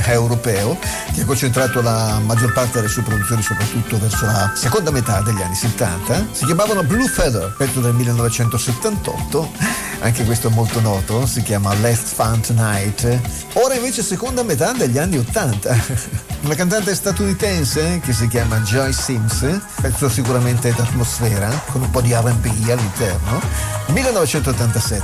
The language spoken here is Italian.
europeo, che ha concentrato la maggior parte delle sue produzioni soprattutto verso la seconda metà degli anni 70. Si chiamavano Blue Feather, pezzo del 1978, anche questo è molto noto, si chiama Last Fun Tonight. Ora invece seconda metà degli anni 80, una cantante statunitense che si chiama Joy Sims, pezzo sicuramente d'atmosfera, con un po' di R&B all'interno. 1987